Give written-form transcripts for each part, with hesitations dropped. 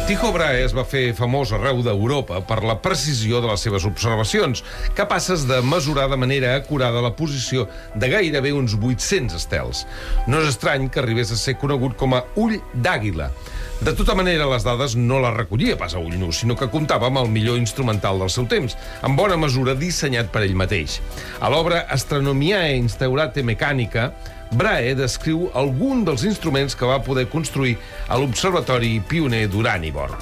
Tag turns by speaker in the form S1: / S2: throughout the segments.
S1: Tycho Brahe es va fer famós arreu d'Europa per la precisió de les seves observacions, capaces de mesurar de manera acurada la posició de gairebé uns 800 estels. No és estrany que arribés a ser conegut com a ull d'àguila. De tota manera, les dades no les recollia pas a ull nu, sinó que comptava amb el millor instrumental del seu temps, en bona mesura dissenyat per ell mateix. A l'obra Astronomiae Instaurate Mechanica, Brahe descriu algun dels instruments que va poder construir a l'observatori pioner d'Uraniborg.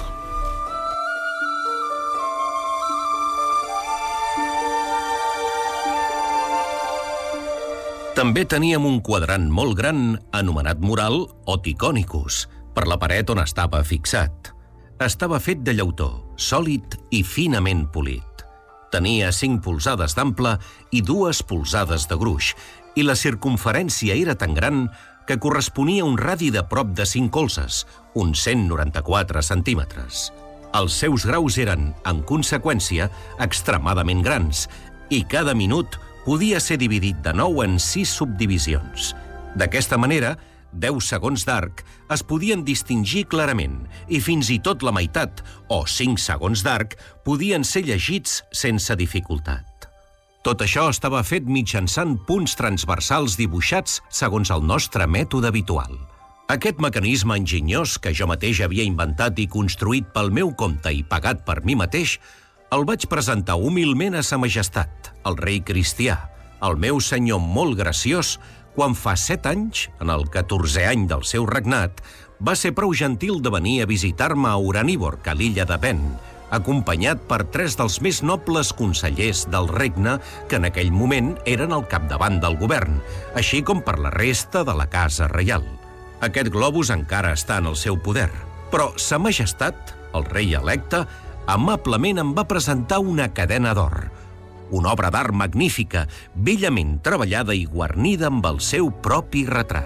S2: També teníem un quadrant molt gran, anomenat mural o ticonicus, per la paret on estava fixat. Estava fet de llautó, sòlid i finament polit. Tenia 5 polzades d'ample i 2 polzades de gruix, i la circumferència era tan gran que corresponia a un radi de prop de 5 colzes, uns 194 centímetres. Els seus graus eren, en conseqüència, extremadament grans, i cada minut podia ser dividit de nou en 6 subdivisions. D'aquesta manera, 10 segons d'arc es podien distingir clarament i fins i tot la meitat, o 5 segons d'arc, podien ser llegits sense dificultat. Tot això estava fet mitjançant punts transversals dibuixats segons el nostre mètode habitual. Aquest mecanisme enginyós que jo mateix havia inventat i construït pel meu compte i pagat per mi mateix, el vaig presentar humilment a sa majestat, el rei Cristià, el meu senyor molt graciós, quan fa 7 anys, en el 14è any del seu regnat, va ser prou gentil de venir a visitar-me a Uraniborg, a l'illa de Ven, acompanyat per 3 dels més nobles consellers del regne que en aquell moment eren al capdavant del govern, així com per la resta de la casa reial. Aquest globus encara està en el seu poder, però sa majestat, el rei electe, amablement em va presentar una cadena d'or, una obra d'art magnífica, bellament treballada i guarnida amb el seu propi retrat.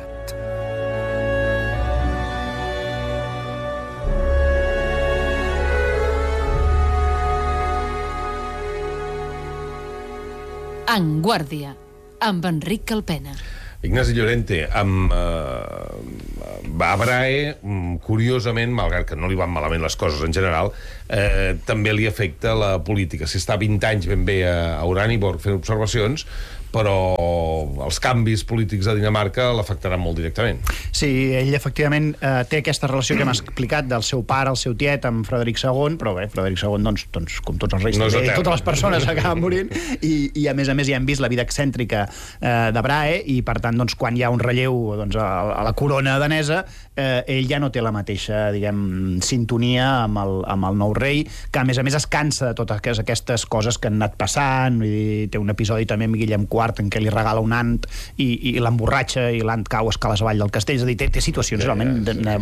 S3: En Guàrdia, amb Enric Calpena.
S1: Ignasi Llorente, amb Brahe, curiosament, malgrat que no li van malament les coses en general, també li afecta la política. Si està 20 anys ben bé a Uraniborg fent observacions, però els canvis polítics a Dinamarca l'afectaran molt directament.
S4: Sí, ell efectivament té aquesta relació que hem explicat del seu pare, el seu tiet, amb Frederic II, però bé, Frederic II, doncs com tots els reis, no també, totes les persones acaben morint, i a més ja hem vist la vida excèntrica de Brahe, i per tant, doncs, quan hi ha un relleu a la corona danesa, ell ja no té la mateixa, diguem, sintonia amb el nou rei, que a més es cansa de totes aquestes coses que han anat passant. Té un episodi també amb Guillem IV en què li regala un ant i l'emborratxa i l'ant cau escales avall del castell. És a dir, té situacions realment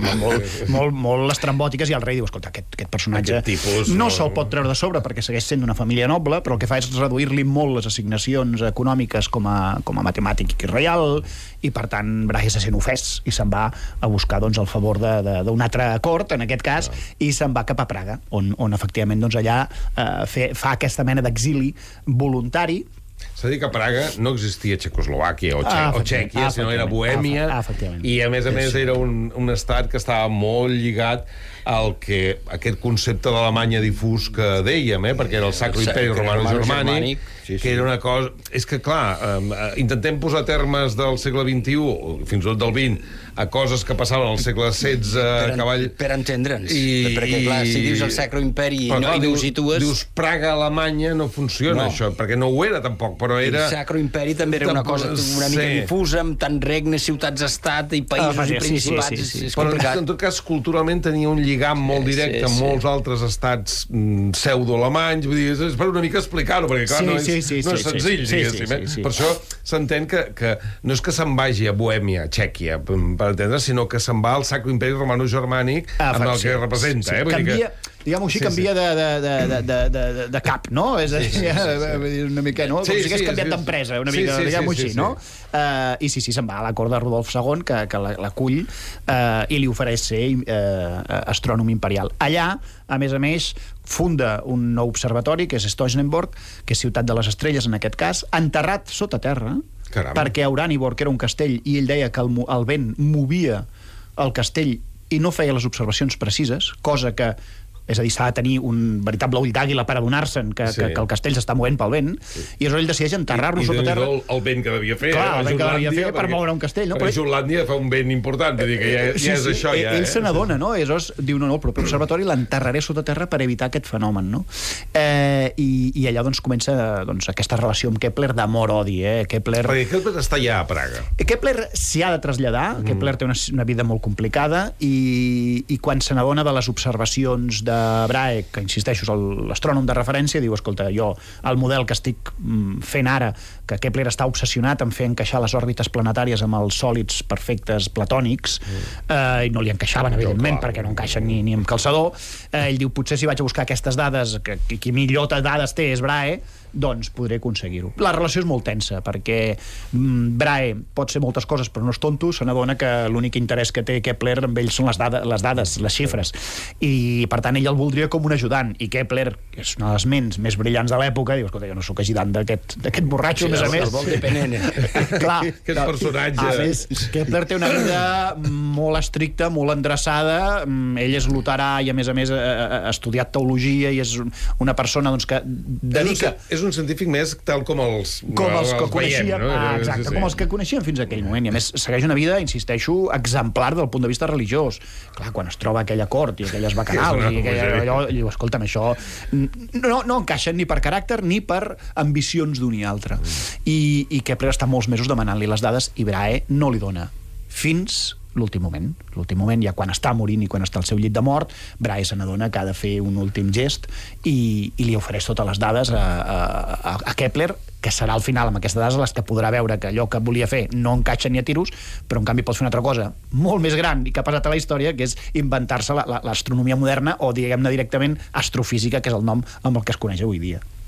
S4: molt estrambòtiques, i el rei diu, escolta, aquest personatge no se'l pot treure de sobre perquè segueix sent d'una família noble, però el que fa és reduir-li molt les assignacions econòmiques com a matemàtic i reial, i per tant Brahe se sent ofès i se'n va a buscar el favor d'un altre cort, en aquest cas, i se'n va cap a Praga, on efectivament allà fa aquesta mena d'exili voluntari.
S1: S'ha dit que a Praga no existia Txecoslovàquia o Txèquia, sinó era Bohèmia, i a més era un estat que estava molt lligat al que aquest concepte d'Alemanya difús que dèiem, perquè era el Sacro Imperi Romano-Germànic, que era una cosa... És que, clar, intentem posar termes del segle XXI, fins i tot del XX, a coses que passaven al segle XVI a cavall...
S5: Per entendre'ns. Perquè, clar, si dius el Sacro Imperi i no ho situes...
S1: Dius Praga-Alemanya, no funciona això, perquè no ho era tampoc, però era...
S5: El Sacro Imperi també era una cosa una mica difusa, amb tant regnes, ciutats-estat i països i principats.
S1: Però en tot cas, culturalment tenia un lligam molt directe amb molts altres estats pseudo-alemanys, vull dir, és per una mica explicar-ho, perquè clar, no és senzill, diguéssim. Per això s'entén que no és que se'n vagi a Bohèmia, a Txèquia, per entendre, sinó que se'n va al Sacro Imperi Romano-Germànic amb el que representa.
S4: Canvia, diguem-ho així, canvia de cap, no? És a dir, una mica, no? Com si hagués canviat d'empresa, una mica, diguem-ho així, no? I sí, se'n va a la cort de Rodolf II, que l'acull, i li ofereix ser astrònom imperial. Allà, a més, funda un nou observatori, que és Stoisenborg, que és Ciutat de les Estrelles, en aquest cas, enterrat sota terra, perquè Uraniborg era un castell i ell deia que el vent movia el castell i no feia les observacions precises, cosa que és a dir, s'ha de tenir un veritable ull d'àguila per adonar-se'n que el castell s'està movent pel vent, i aleshores ell decideix enterrar-lo sota terra.
S1: I el vent que devia fer.
S4: Clar, el vent que devia fer per moure un castell.
S1: Perquè Jutlàndia fa un vent important, vull dir que ja és això.
S4: Ell se n'adona, no? I aleshores diu, no, el propi observatori l'enterraré sota terra per evitar aquest fenomen, no? I allà doncs comença aquesta relació amb Kepler d'amor-odi, Kepler...
S1: Perquè Kepler està ja a Praga.
S4: Kepler s'hi ha de traslladar, Kepler té una vida molt complicada, i quan se n'adona de les observacions de Brahe, que insisteixo és l'astrònom de referència, diu, escolta, jo el model que estic fent ara, que Kepler està obsessionat en fer encaixar les òrbites planetàries amb els sòlids perfectes platònics, i no li encaixaven, evidentment, perquè no encaixen ni amb calçador, ell diu, potser si vaig a buscar aquestes dades, que qui millor dades té és Brahe, doncs podré aconseguir-ho. La relació és molt tensa, perquè Brahe pot ser moltes coses, però no és tonto, se n'adona que l'únic interès que té Kepler amb ell són les dades, les xifres, i per tant ell el voldria com un ajudant, i Kepler, que és una de les ments més brillants de l'època, diu, escolta, jo no sóc ajudant d'aquest borratxo, a més a més.
S5: El vol de Penene.
S4: Clar,
S1: aquest personatge.
S4: A més, Kepler té una vida molt estricta, molt endreçada, ell és luterà i a més ha estudiat teologia i és una persona que dedica...
S1: És un científic més tal com els
S4: que coneixíem,
S1: no?
S4: Exacte, com els que coneixíem fins a aquell moment, i a més segueix una vida, insisteixo, exemplar del punt de vista religiós. Clar, quan es troba aquella cort i aquelles bacanals i allò, diu, escolta'm, això no encaixen ni per caràcter ni per ambicions d'un i altre, i Kepler està molts mesos demanant-li les dades i Brahe no li dona fins l'últim moment, ja quan està morint i quan està al seu llit de mort, Brahe se n'adona que ha de fer un últim gest i li ofereix totes les dades a Kepler, que serà al final amb aquestes dades les que podrà veure que allò que volia fer no encaixa ni a tiros, però en canvi pots fer una altra cosa molt més gran i que ha passat a la història, que és inventar-se l'astronomia moderna, o diguem-ne directament astrofísica, que és el nom amb el que es coneix avui dia.